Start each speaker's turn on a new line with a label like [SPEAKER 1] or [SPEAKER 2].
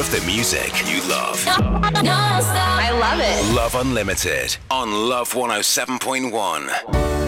[SPEAKER 1] of the music you love.
[SPEAKER 2] I love it.
[SPEAKER 1] Love Unlimited on Love 107.1.